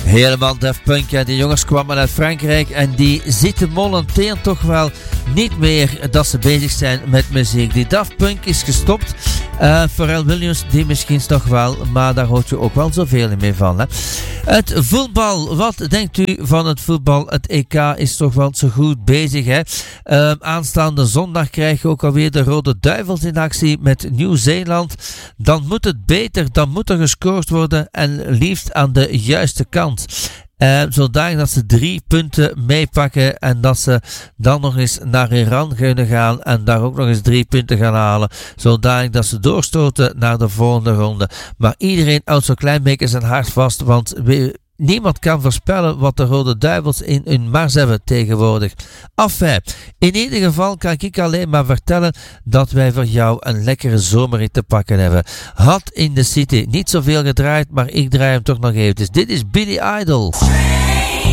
Helemaal Daft Punk. En die jongens kwamen uit Frankrijk en die zitten momenteel toch wel niet meer dat ze bezig zijn met muziek. Die Daft Punk is gestopt. Pharrell Williams die misschien nog wel, maar daar hoort je ook wel zoveel meer van. Hè? Het voetbal, wat denkt u van het voetbal? Het EK is toch wel zo goed bezig. Hè? Aanstaande zondag krijg je ook alweer de Rode Duivels in actie met Nieuw-Zeeland. Dan moet het beter, dan moet er gescoord worden en liefst aan de juiste kant. Zodanig dat ze 3 punten meepakken en dat ze dan nog eens naar Iran kunnen gaan en daar ook nog eens 3 punten gaan halen. Zodanig dat ze doorstoten naar de volgende ronde. Maar iedereen houdt zo'n klein beetje zijn hart vast, want niemand kan voorspellen wat de Rode Duivels in hun mars hebben tegenwoordig. Enfin, in ieder geval kan ik alleen maar vertellen dat wij voor jou een lekkere zomerrit te pakken hebben. Hot in the City. Niet zoveel gedraaid, maar ik draai hem toch nog eventjes. Dit is Billy Idol.